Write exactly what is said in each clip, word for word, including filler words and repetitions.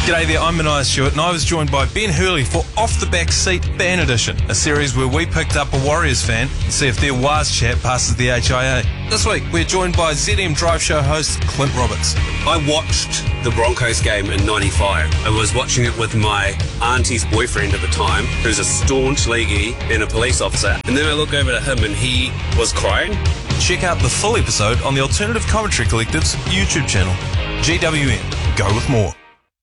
G'day there, I'm Mania Stewart, and I was joined by Ben Hurley for Off the Back Seat Ban Edition, a series where we picked up a Warriors fan and see if their Waz chat passes the H I A. This week, we're joined by Z M Drive Show host Clint Roberts. I watched the Broncos game in ninety-five. I was watching it with my auntie's boyfriend at the time, who's a staunch leaguey and a police officer. And then I look over to him and he was crying. Check out the full episode on the Alternative Commentary Collective's YouTube channel. G W N, go with more.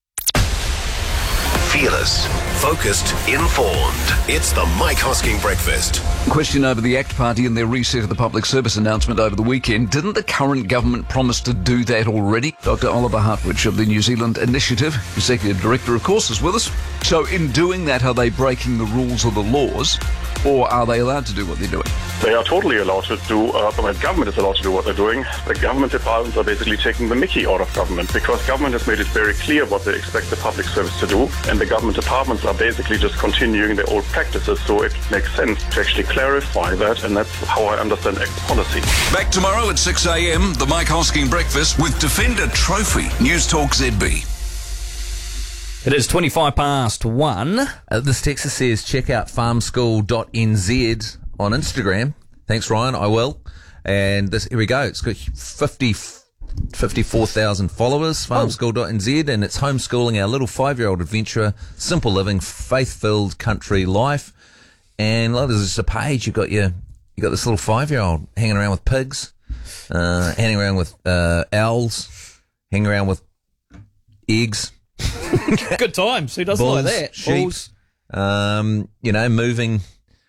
Fearless, focused, informed. It's the Mike Hosking Breakfast. Question over the ACT Party and their reset of the public service announcement over the weekend. Didn't the current government promise to do that already? Doctor Oliver Hartwich of the New Zealand Initiative, Executive Director, of course, is with us. So in doing that, are they breaking the rules or the laws, or are they allowed to do what they're doing? They are totally allowed to do, uh, the government is allowed to do what they're doing. The government departments are basically taking the mickey out of government because government has made it very clear what they expect the public service to do, and the government departments are basically just continuing their old practices, so it makes sense to actually clarify that, and that's how I understand ACT policy. Back tomorrow at six a.m, the Mike Hosking Breakfast with Defender Trophy, News Talk Z B. It is twenty-five past one. Uh, this texter says, check out farm school dot n z on Instagram. Thanks, Ryan. I will. And this, here we go. It's got fifty, fifty-four thousand followers, farm school dot n z, and it's homeschooling our little five-year-old adventurer, simple living, faith-filled country life. And look, there's just a page. You've got your, you got this little five-year-old hanging around with pigs, uh, hanging around with uh, owls, hanging around with eggs. Good times. Who doesn't Bulls, like that? Sheep, Bulls. Um, you know, moving,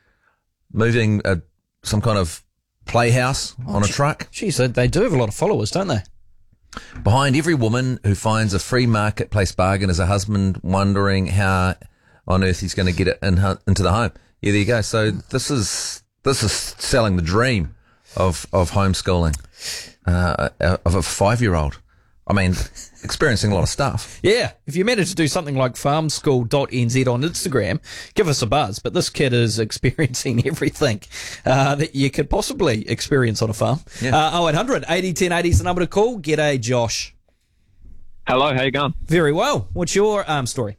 moving a, some kind of playhouse oh, on a gee, truck. Geez, they, they do have a lot of followers, don't they? Behind every woman who finds a free marketplace bargain is a husband wondering how on earth he's going to get it in, into the home. Yeah, there you go. So this is this is selling the dream of of homeschooling uh, of a five-year-old. I mean, experiencing a lot of stuff. Yeah, if you manage to do something like farm school dot n z on Instagram, give us a buzz. But this kid is experiencing everything uh, that you could possibly experience on a farm. Yeah. Uh, oh eight hundred eighty ten eighty is the number to call. G'day, Josh. Hello, how you going? Very well. What's your um, story?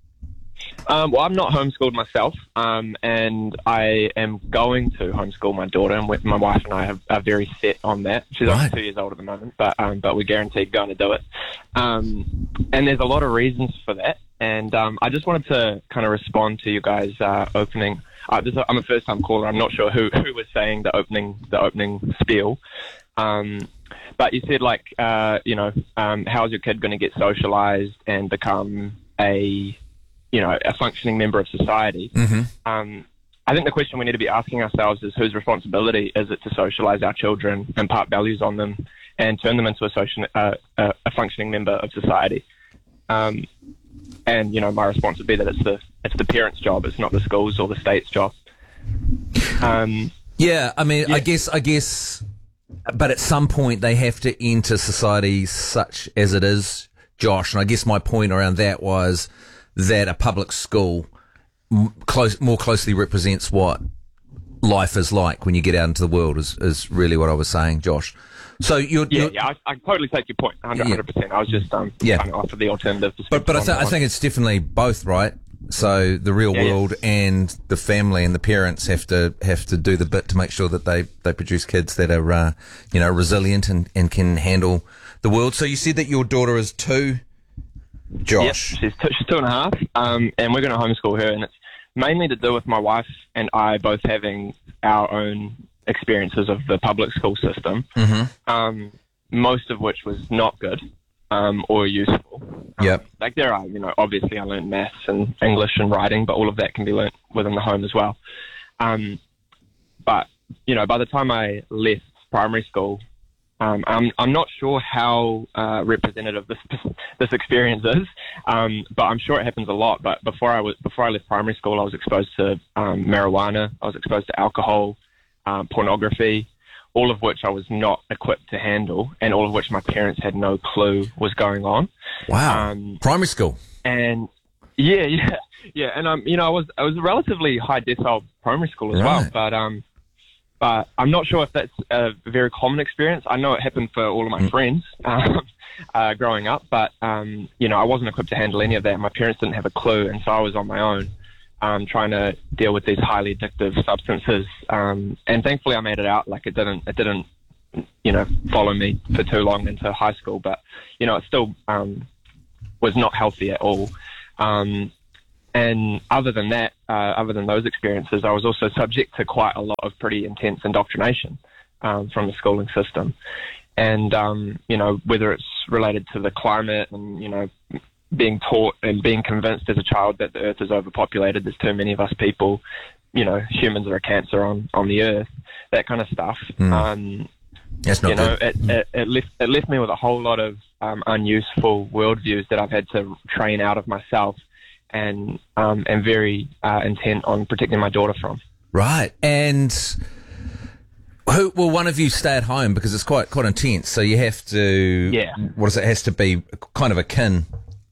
Um, well, I'm not homeschooled myself, um, and I am going to homeschool my daughter, and my wife and I have, are very set on that. She's right. only two years old at the moment, but um, but we're guaranteed going to do it. Um, and there's a lot of reasons for that, and um, I just wanted to kind of respond to you guys' uh, opening. Uh, this is a, I'm a first-time caller. I'm not sure who, who was saying the opening the opening spiel. Um, but you said, like, uh, you know, um, how's your kid going to get socialized and become a you know, a functioning member of society? Mm-hmm. Um, I think the question we need to be asking ourselves is whose responsibility is it to socialise our children, impart values on them, and turn them into a, social, uh, a, a functioning member of society? Um, and, you know, my response would be that it's the it's the parents' job, it's not the school's or the state's job. Um, yeah, I mean, yeah. I guess, I guess, but at some point they have to enter society such as it is, Josh, and I guess my point around that was that a public school m- close, more closely represents what life is like when you get out into the world is, is really what I was saying, Josh. So you're... Yeah, you're, yeah, I, I totally take your point, one hundred percent. Yeah. I was just um, yeah. trying to offer the alternative But, perspective. but I, th- I think it's definitely both, right? So the real yeah, world yeah. and the family and the parents have to have to do the bit to make sure that they, they produce kids that are, uh, you know, resilient and, and can handle the world. So you said that your daughter is two... Josh. Yep, she's, two, she's two and a half, um, and we're going to homeschool her, and it's mainly to do with my wife and I both having our own experiences of the public school system, mm-hmm. um, most of which was not good um, or useful. Um, yep. Like there are, you know, obviously I learned maths and English and writing, but all of that can be learnt within the home as well. Um, but, you know, by the time I left primary school, Um, I'm, I'm not sure how uh, representative this this experience is, um, but I'm sure it happens a lot. But before I was before I left primary school, I was exposed to um, marijuana, I was exposed to alcohol, um, pornography, all of which I was not equipped to handle, and all of which my parents had no clue was going on. Wow, um, primary school, and yeah, yeah, yeah, and um, you know, I was I was a relatively high decile primary school as right. well, but um. But I'm not sure if that's a very common experience. I know it happened for all of my mm. friends. Um, uh, growing up. But, um, you know, I wasn't equipped to handle any of that. My parents didn't have a clue, and so I was on my own um, trying to deal with these highly addictive substances. Um, and thankfully I made it out. Like, it didn't, it didn't, you know, follow me for too long into high school. But, you know, it still um, was not healthy at all. Um, and other than that, uh, other than those experiences, I was also subject to quite a lot of pretty intense indoctrination um, from the schooling system. And, um, you know, whether it's related to the climate and, you know, being taught and being convinced as a child that the earth is overpopulated, there's too many of us people, you know, humans are a cancer on, on the earth, that kind of stuff. Mm. Um, That's not you know, good. it, it, it, left, it left me with a whole lot of um, unuseful worldviews that I've had to train out of myself and um, am very uh, intent on protecting my daughter from. Right. And who will one of you stay at home, because it's quite quite intense, so you have to, Yeah. what is it, has to be kind of akin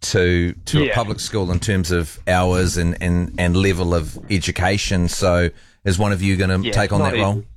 to to Yeah. a public school in terms of hours and, and, and level of education. So is one of you going to Yeah, take it's on not that role? easy.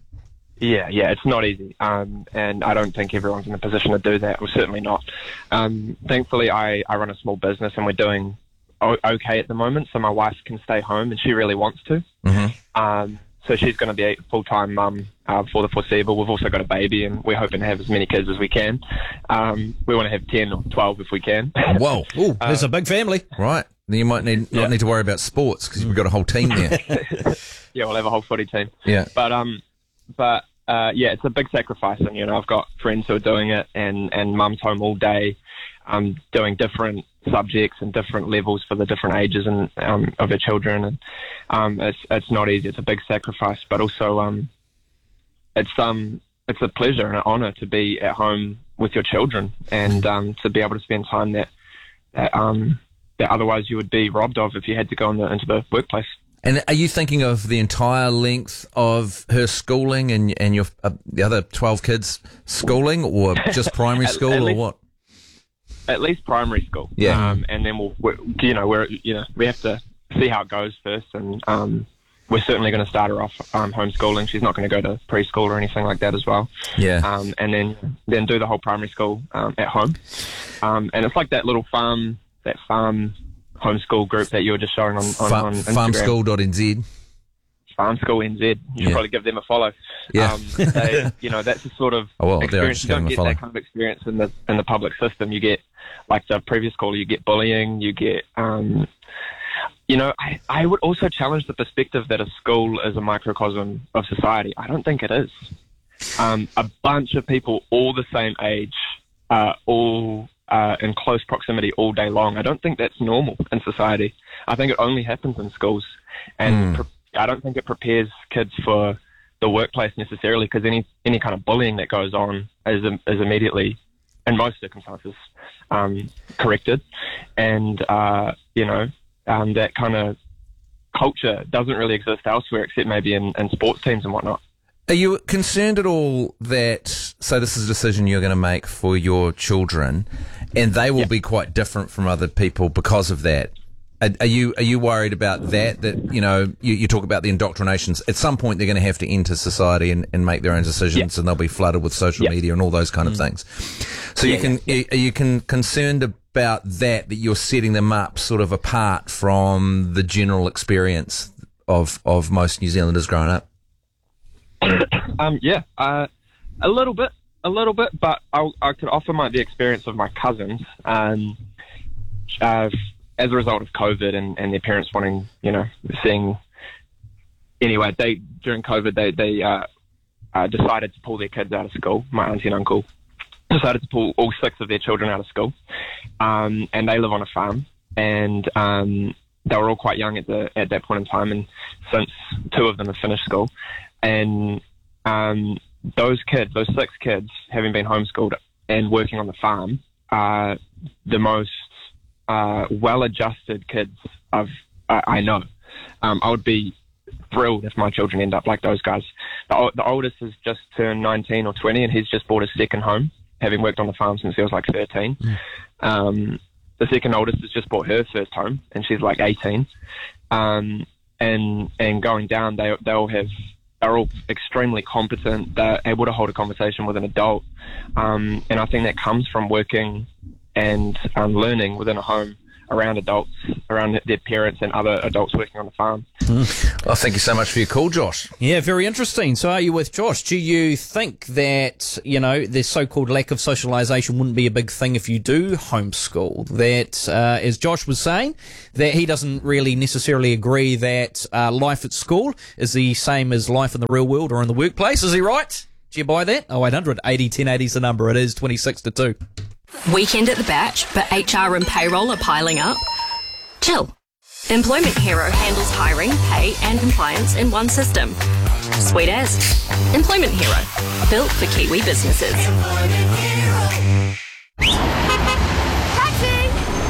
Yeah, yeah, it's not easy, um, and I don't think everyone's in a position to do that. Well, certainly not. Um, thankfully, I, I run a small business, and we're doing o- okay at the moment, so my wife can stay home, and she really wants to. Mm-hmm. Um, so she's going to be a full-time mum uh, for the foreseeable. We've also got a baby, and we're hoping to have as many kids as we can. Um, we want to have ten or twelve if we can. Whoa. Ooh, there's a big family. Right. Then you might need Yeah. not need to worry about sports because we've got a whole team there. Yeah, we'll have a whole footy team. Yeah. But um, but uh, yeah, it's a big sacrifice, and you know, I've got friends who are doing it, and and mum's home all day, um, doing different subjects and different levels for the different ages and um of her children, and um, it's it's not easy. It's a big sacrifice, but also um, it's um, it's a pleasure and an honour to be at home with your children and um, to be able to spend time that that um that otherwise you would be robbed of if you had to go in the, into the workplace. And are you thinking of the entire length of her schooling and and your uh, the other twelve kids schooling, or just primary At- school, at or least- what? At least primary school. Yeah. Um, and then we'll, we're, you know, we're, you know, we have to see how it goes first. And um, we're certainly going to start her off um, homeschooling. She's not going to go to preschool or anything like that as well. Yeah. Um, and then, then do the whole primary school um, at home. Um, and it's like that little farm, that farm homeschool group that you were just showing on, on, Fa- on Instagram. farmschool dot n z. Farm School N Z. You should Yeah. probably give them a follow. Yeah. Um, they, you know, that's the sort of Oh, well, there, experience. just You give don't them a get follow. that kind of experience in the in the public system. You get, like the previous caller, you get bullying, you get, um, you know, I, I would also challenge the perspective that a school is a microcosm of society. I don't think it is. Um, a bunch of people all the same age, uh, all uh, in close proximity all day long. I don't think that's normal in society. I think it only happens in schools. And Mm. pre- I don't think it prepares kids for the workplace necessarily, because any any kind of bullying that goes on is is immediately, in most circumstances, um, corrected, and uh, you know um, that kind of culture doesn't really exist elsewhere, except maybe in, in sports teams and whatnot. Are you concerned at all that, so this is a decision you're going to make for your children, and they will Yeah. be quite different from other people because of that? Are, are you are you worried about that? That you know, you, you talk about the indoctrinations. At some point, they're going to have to enter society and, and make their own decisions, Yeah. and they'll be flooded with social Yeah. media and all those kind of things. So you Yeah, can are you can concerned about that? That you're setting them up sort of apart from the general experience of of most New Zealanders growing up. Um, yeah, uh, a little bit, a little bit, but I, I could offer my the experience of my cousins. Um, uh, as a result of COVID and, and their parents wanting, you know, seeing. Anyway, they during COVID they they uh, uh, decided to pull their kids out of school. My auntie and uncle decided to pull all six of their children out of school, um, and they live on a farm. And um, they were all quite young at the at that point in time, and since two of them have finished school, and um, those kids, those six kids, having been homeschooled and working on the farm, are the most uh, well-adjusted kids I've I, I know. Um, I would be thrilled if my children end up like those guys. The, ol- the oldest has just turned nineteen or twenty, and he's just bought his second home, having worked on the farm since he was like thirteen. Mm. Um, the second oldest has just bought her first home, and she's like eighteen. Um, and and going down, they they all have are all extremely competent. They're able to hold a conversation with an adult. Um, and I think that comes from working and um, learning within a home around adults, around their parents and other adults working on the farm. Mm. Well, thank you so much for your call, Josh. Yeah, very interesting. So are you with Josh? Do you think that, you know, the so-called lack of socialisation wouldn't be a big thing if you do homeschool? That, uh, as Josh was saying, that he doesn't really necessarily agree that uh, life at school is the same as life in the real world or in the workplace. Is he right? Do you buy that? Oh, eight hundred eighty ten eighty is the number. It is twenty-six to two. Weekend at the Batch, but H R and payroll are piling up? Chill. Employment Hero handles hiring, pay and compliance in one system. Sweet as. Employment Hero. Built for Kiwi businesses. Taxi!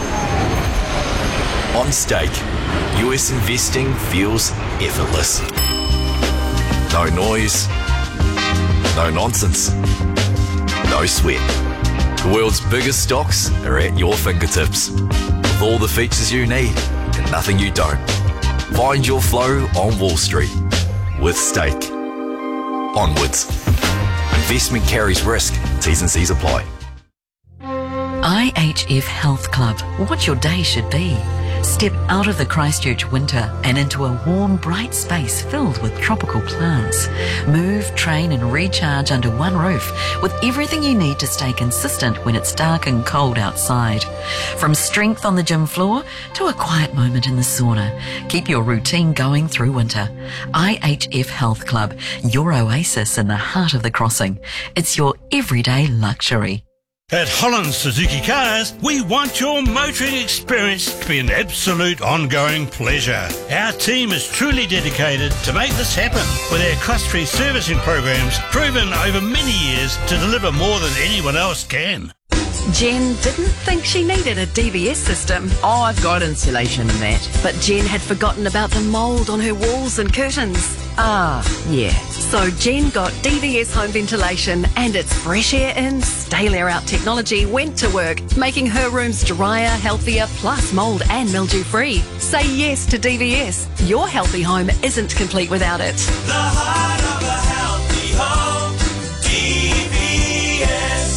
On Stake, U S investing feels effortless. No noise, no nonsense, no sweat. The world's biggest stocks are at your fingertips, with all the features you need and nothing you don't. Find your flow on Wall Street with Stake. Onwards. Investment carries risk. T's and C's apply. I H F Health Club. What your day should be. Step out of the Christchurch winter and into a warm, bright space filled with tropical plants. Move, train and recharge under one roof with everything you need to stay consistent when it's dark and cold outside. From strength on the gym floor to a quiet moment in the sauna. Keep your routine going through winter. I H F Health Club, your oasis in the heart of the crossing. It's your everyday luxury. At Holland Suzuki Cars, we want your motoring experience to be an absolute ongoing pleasure. Our team is truly dedicated to make this happen with our cost-free servicing programs proven over many years to deliver more than anyone else can. Jen didn't think she needed a D V S system. Oh, I've got insulation and that. But Jen had forgotten about the mould on her walls and curtains. Ah, yeah. So Jen got D V S home ventilation and its fresh air in, stale air out technology went to work, making her rooms drier, healthier, plus mould and mildew free. Say yes to D V S. Your healthy home isn't complete without it. The heart of a healthy home, D V S.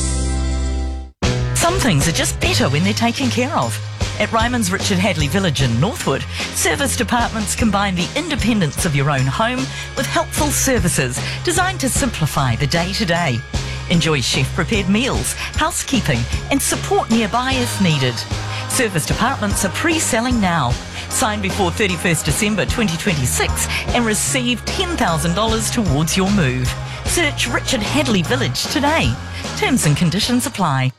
Some things are just better when they're taken care of. At Ryman's Richard Hadley Village in Northwood, service departments combine the independence of your own home with helpful services designed to simplify the day-to-day. Enjoy chef-prepared meals, housekeeping and support nearby if needed. Service departments are pre-selling now. Sign before thirty-first December twenty twenty-six and receive ten thousand dollars towards your move. Search Richard Hadley Village today. Terms and conditions apply.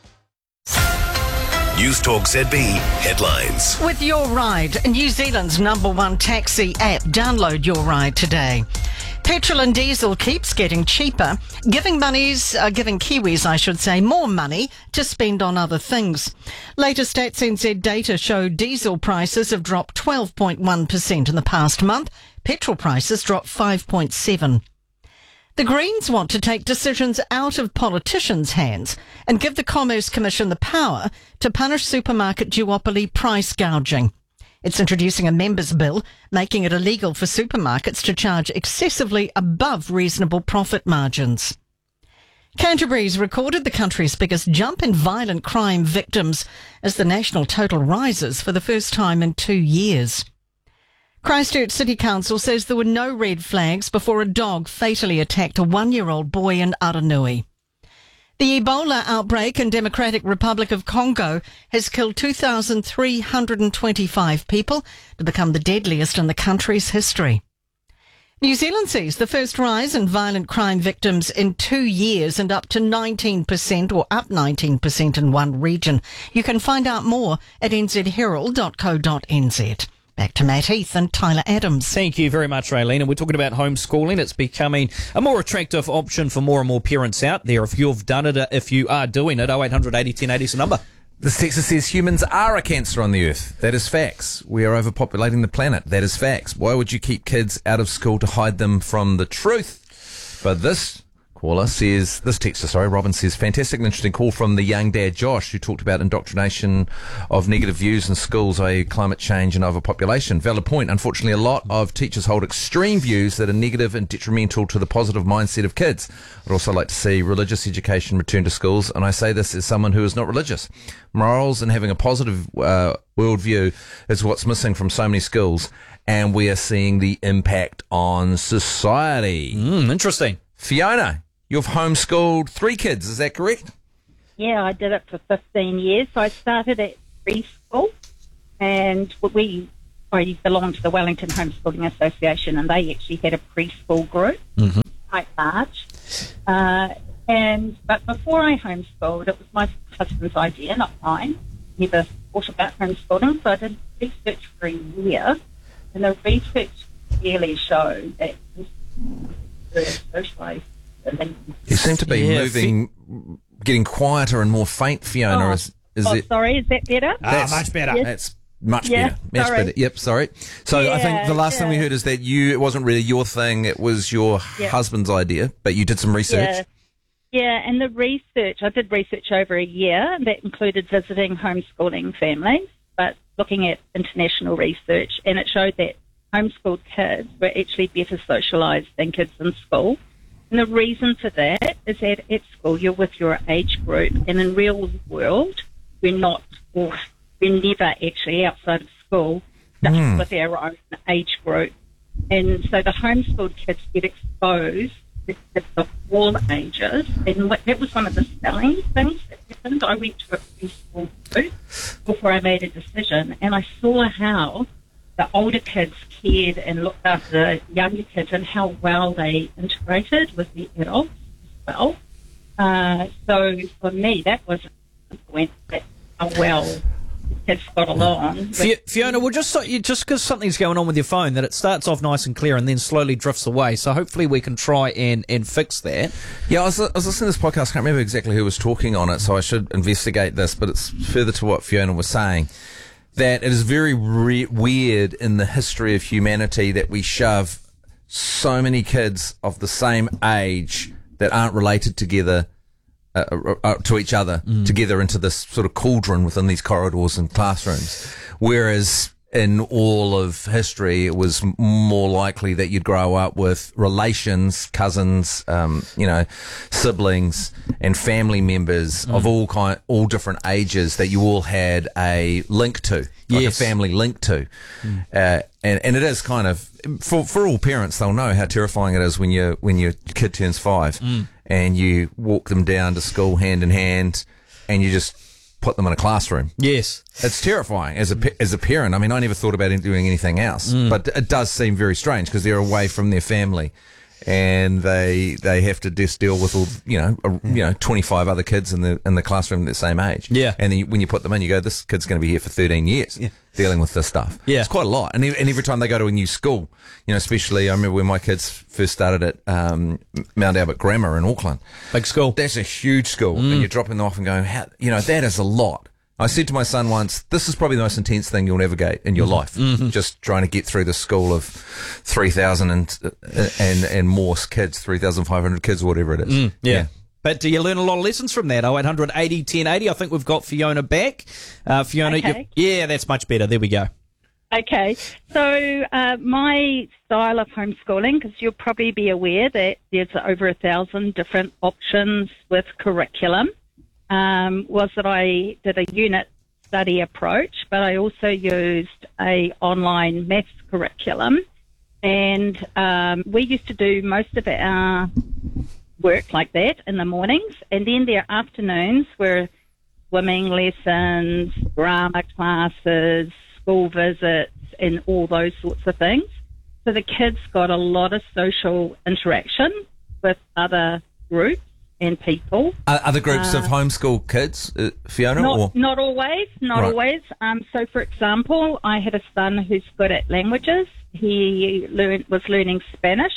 News Talk Z B headlines. With Your Ride, New Zealand's number one taxi app. Download Your Ride today. Petrol and diesel keeps getting cheaper, giving monies, uh, giving Kiwis, I should say, more money to spend on other things. Latest Stats N Z data show diesel prices have dropped twelve point one percent in the past month. Petrol prices dropped five point seven percent. The Greens want to take decisions out of politicians' hands and give the Commerce Commission the power to punish supermarket duopoly price gouging. It's introducing a members' bill making it illegal for supermarkets to charge excessively above reasonable profit margins. Canterbury's recorded the country's biggest jump in violent crime victims as the national total rises for the first time in two years. Christchurch City Council says there were no red flags before a dog fatally attacked a one-year-old boy in Aranui. The Ebola outbreak in Democratic Republic of Congo has killed two thousand three hundred twenty-five people to become the deadliest in the country's history. New Zealand sees the first rise in violent crime victims in two years and up to nineteen percent or up nineteen percent in one region. You can find out more at n z herald dot co dot n z. Back to Matt Heath and Tyler Adams. Thank you very much, Raylene. And we're talking about homeschooling. It's becoming a more attractive option for more and more parents out there. If you've done it, if you are doing it, oh eight hundred eighty ten eighty is the number. This texter says humans are a cancer on the earth. That is facts. We are overpopulating the planet. That is facts. Why would you keep kids out of school to hide them from the truth? But this caller says, this texter, sorry, Robin says, fantastic and interesting call from the young dad Josh, who talked about indoctrination of negative views in schools, that is climate change and overpopulation. Valid point. Unfortunately, a lot of teachers hold extreme views that are negative and detrimental to the positive mindset of kids. I'd also like to see religious education return to schools, and I say this as someone who is not religious. Morals and having a positive uh, worldview is what's missing from so many schools, and we are seeing the impact on society. Mm, interesting. Fiona, you've homeschooled three kids, is that correct? Yeah, I did it for fifteen years. So I started at preschool, and we I belong to the Wellington Homeschooling Association, and they actually had a preschool group, mm-hmm. quite large. Uh, and but before I homeschooled, it was my husband's idea, not mine. Never thought about homeschooling, so I did research for a year, and the research clearly showed that socialised. You seem to be Yeah, moving, getting quieter and more faint, Fiona. Oh, is is oh, it? sorry, is that better? Ah, much better. Yes. That's much Yeah, better. Much sorry. better. Yep, sorry. So I think Yeah, the last thing we yeah. heard is that you, it wasn't really your thing, it was your Yeah. husband's idea, but you did some research. Yeah. Yeah, and the research, I did research over a year, and that included visiting homeschooling families, but looking at international research, and it showed that homeschooled kids were actually better socialised than kids in school. And the reason for that is that at school you're with your age group, and in real world we're not, or we're never actually outside of school, just Mm. with our own age group. And so the homeschooled kids get exposed to kids of all ages, and what, that was one of the selling things that happened. I went to a preschool group before I made a decision, and I saw how the older kids cared and looked after the younger kids, and how well they integrated with the adults as well. Uh, so for me, that was went how well the kids got along. with- Fi- Fiona, well, just so you, just because something's going on with your phone, that it starts off nice and clear and then slowly drifts away. So hopefully we can try and, and fix that. Yeah, I was, I was listening to this podcast. I can't remember exactly who was talking on it, so I should investigate this. But it's further to what Fiona was saying, that it is very re- weird in the history of humanity that we shove so many kids of the same age that aren't related together uh, uh, uh, to each other Mm. together into this sort of cauldron within these corridors and classrooms, whereas in all of history, it was m- more likely that you'd grow up with relations, cousins, um, you know, siblings, and family members Mm. of all kind, all different ages that you all had a link to, like Yes. a family link to, uh, and and it is kind of for for all parents, they'll know how terrifying it is when you when your kid turns five Mm. and you walk them down to school hand in hand, and you just put them in a classroom. Yes. It's terrifying as a pa- as a parent. I mean, I never thought about doing anything else, Mm. but it does seem very strange because they're away from their family, and they they have to just deal with all you know a, you know twenty-five other kids in the in the classroom the same age. Yeah. And then you, when you put them in, you go, this kid's going to be here for thirteen years dealing with this stuff. Yeah. It's quite a lot. And, e- and every time they go to a new school, you know, especially I remember when my kids first started at um, Mount Albert Grammar in Auckland. Big school. That's a huge school, Mm. and you're dropping them off and going, how, you know, that is a lot. I said to my son once, this is probably the most intense thing you'll navigate in your Mhm. life. Mhm. Just trying to get through the school of three thousand and, and, and more kids, three thousand five hundred kids or whatever it is. Mm, yeah. But do you learn a lot of lessons from that? oh eight hundred eighty ten eighty. I think we've got Fiona back. Uh, Fiona, you- Okay. yeah, that's much better. There we go. Okay, so uh, my style of homeschooling, because you'll probably be aware that there's over a thousand different options with curriculum, um, was that I did a unit study approach, but I also used a online maths curriculum, and um, we used to do most of our work like that in the mornings, and then their afternoons were swimming lessons, drama classes, school visits, and all those sorts of things. So the kids got a lot of social interaction with other groups and people. Are other groups Uh, of homeschool kids, uh, Fiona? Not, or? not always, not Right. always. Um, so, for example, I had a son who's good at languages. He learned, was learning Spanish,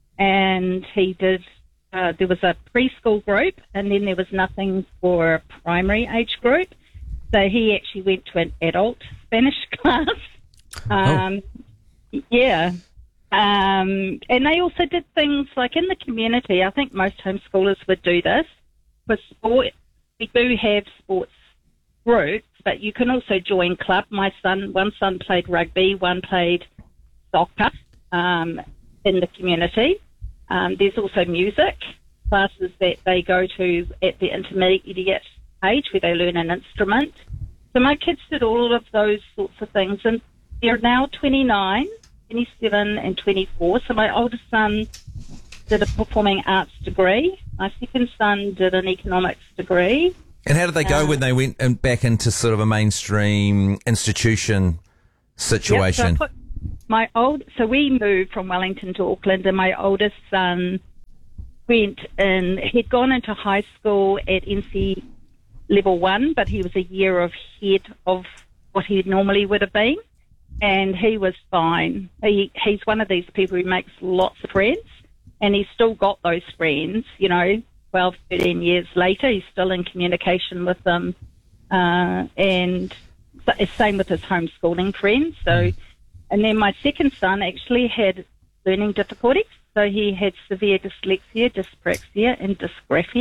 and he did. Uh, there was a preschool group, and then there was nothing for a primary age group. So he actually went to an adult Spanish class. Um, Yeah. Um, and they also did things like in the community. I think most homeschoolers would do this. For sport, we do have sports groups, but you can also join club. My son, one son played rugby, one played soccer um, in the community. Um, there's also music classes that they go to at the intermediate age where they learn an instrument. So my kids did all of those sorts of things, and they're now twenty-nine, twenty-seven and twenty-four. So my oldest son did a performing arts degree. My second son did an economics degree. And how did they go Um, when they went in, back into sort of a mainstream institution situation? Yep, so I put my old, so we moved from Wellington to Auckland, and my oldest son went in. He'd gone into high school at N C level one, but he was a year ahead of what he normally would have been, and he was fine. He he's one of these people who makes lots of friends, and he's still got those friends. You know, twelve, thirteen years later, he's still in communication with them, uh, and so- same with his homeschooling friends. So, and then my second son actually had learning difficulties. So he had severe dyslexia, dyspraxia, and dysgraphia.